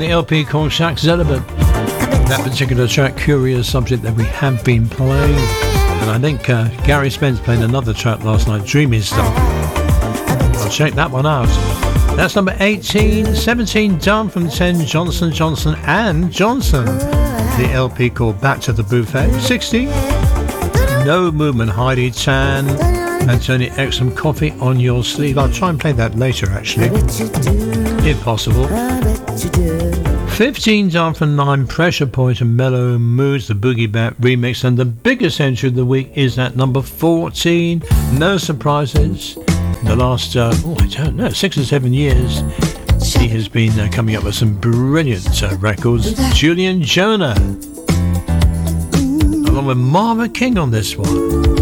LP called Shaq Zelibert. That particular track, Curious Subject, that we have been playing. And I think Gary Spence played another track last night, Dreamy Stuff. I'll check that one out. That's number 18. 17 done from 10, Johnson, Johnson and Johnson. The LP called Back to the Buffet. 16. No Movement, Heidi Tan and Tony Exum, Coffee on Your Sleeve. I'll try and play that later, actually, if possible. 15 down from 9, Pressure Point and Mellow Moods, the Boogie Bat remix. And the biggest entry of the week is at number 14. No surprises. The last, I don't know, 6 or 7 years, he has been coming up with some brilliant records. Julian Jonah, along with Marva King on this one.